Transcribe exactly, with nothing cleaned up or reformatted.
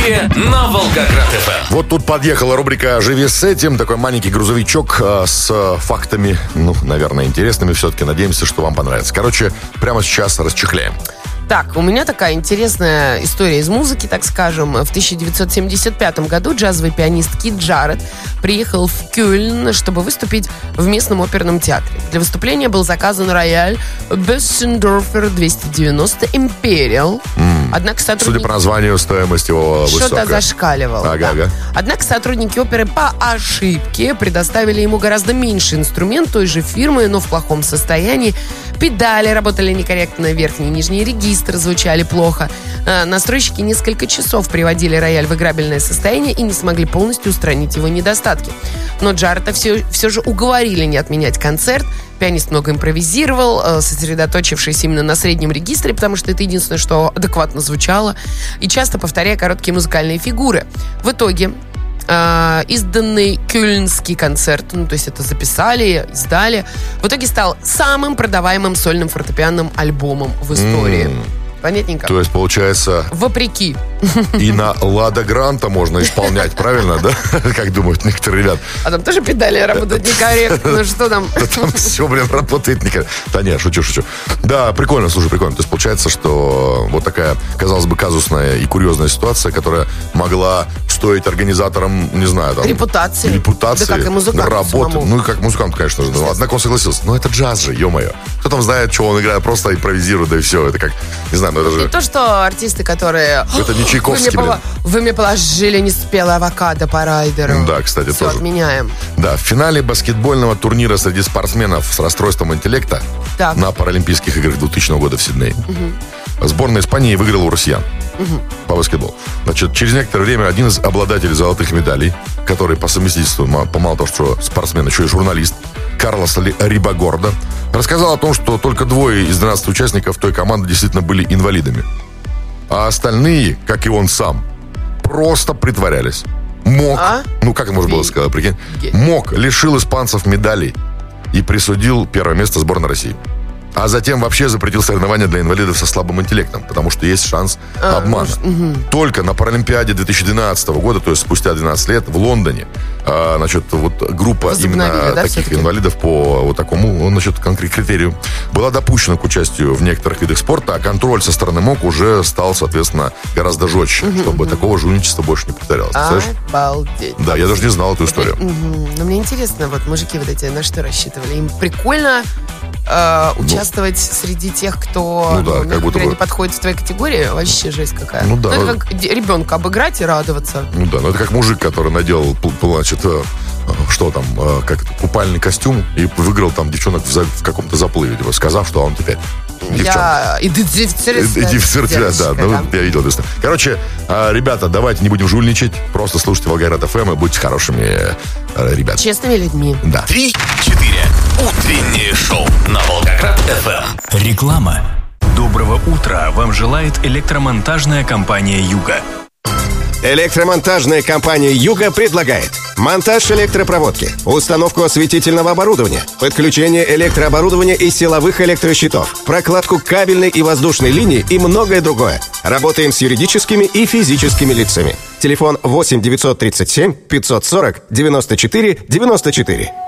эфире на Волгоград-эф эм. Вот тут подъехала рубрика «Живи с этим». Такой маленький грузовичок э, с фактами, ну, наверное, интересными. Все-таки надеемся, что вам понравится. Короче, прямо сейчас расчехляем. Так, у меня такая интересная история из музыки, так скажем. В тысяча девятьсот семьдесят пятом году джазовый пианист Кит Джаред приехал в Кёльн, чтобы выступить в местном оперном театре. Для выступления был заказан рояль Бессендорфер двести девяносто Imperial. Mm. Однако сотрудники... Судя по названию, стоимость его высокая. Что-то зашкаливало. Ага, да. ага. Однако сотрудники оперы по ошибке предоставили ему гораздо меньший инструмент той же фирмы, но в плохом состоянии. Педали работали некорректно, верхние и нижние регистры звучали плохо. А, настройщики несколько часов приводили рояль в играбельное состояние и не смогли полностью устранить его недостатки. Но Джарета все, все же уговорили не отменять концерт. Пианист много импровизировал, сосредоточившись именно на среднем регистре, потому что это единственное, что адекватно звучало, и часто повторяя короткие музыкальные фигуры. В итоге Uh, изданный кёльнский концерт, ну, то есть это записали, издали, в итоге стал самым продаваемым сольным фортепианным альбомом в истории. Mm. Понятненько? То есть, получается... Вопреки. И на Лада Гранта можно исполнять, правильно, да? Как думают некоторые ребята. А там тоже педали работают некорректно. Ну что там? Да там все, блин, работает некорректно. Да нет, шучу, шучу. Да, прикольно, слушай, прикольно. То есть, получается, что вот такая, казалось бы, казусная и курьезная ситуация, которая могла стоить организаторам, не знаю, там... Репутации. Репутации. Да как и музыканту работы. самому. Ну, и как музыкант, конечно же. Но, однако он согласился. Ну, это джаз же, ё-моё. Кто там знает, что он играет, просто импровизирует, да и все. Это как, не знаю, ну это же... Не то, что артисты, которые... Это не Чайковский, вы мне, блин. Вы мне положили неспелый авокадо по райдеру. Да, кстати, все, тоже. Отменяем. Да, в финале баскетбольного турнира среди спортсменов с расстройством интеллекта так. на Паралимпийских играх двухтысячного года в Сиднее угу. сборная Испании выиграла у россиян угу. по баскетболу. Значит, через некоторое время один из обладателей золотых медалей, который по совместительству, помало того, что спортсмен, еще и журналист, Карлос Рибагордо, рассказал о том, что только двое из двенадцати участников той команды действительно были инвалидами. А остальные, как и он сам, просто притворялись. Мог, а? ну как можно было сказать, прикинь, Мог лишил испанцев медалей и присудил первое место сборной России. А затем вообще запретил соревнования для инвалидов со слабым интеллектом, потому что есть шанс а, обмана. Ну, угу. Только на Паралимпиаде две тысячи двенадцатого года, то есть спустя двенадцать лет, в Лондоне, а, значит, вот группа именно да, таких все-таки? инвалидов по вот такому, значит, критерию была допущена к участию в некоторых видах спорта, а контроль со стороны МОК уже стал, соответственно, гораздо жестче, угу, чтобы угу. такого жульничества больше не повторялось. Обалдеть. Да, я даже не знал эту историю. Угу. Но мне интересно, вот мужики вот эти на что рассчитывали? Им прикольно э, участвовать ну, среди тех, кто, ну, да, ну, как будто бы... не подходит в твоей категории, вообще жесть какая. Ну, да. Ну, это как ребенка обыграть и радоваться. Ну да, ну это как мужик, который надел, значит, что там, как это, купальный костюм и выиграл там девчонок в, в каком-то заплыве, типа, сказав, что он теперь я идентифицировать, да, ну, я видел, естественно. Короче, ребята, давайте не будем жульничать, просто слушайте Волгоград-эф эм и будьте хорошими ребятами. Честными людьми. Да. Три-четыре. Утреннее шоу на Волгоград-эф эм. Реклама. Доброго утра вам желает электромонтажная компания «Юга». Электромонтажная компания «Юга» предлагает монтаж электропроводки, установку осветительного оборудования, подключение электрооборудования и силовых электрощитов, прокладку кабельной и воздушной линии и многое другое. Работаем с юридическими и физическими лицами. Телефон восемь девятьсот тридцать семь пятьсот сорок девяносто четыре девяносто четыре.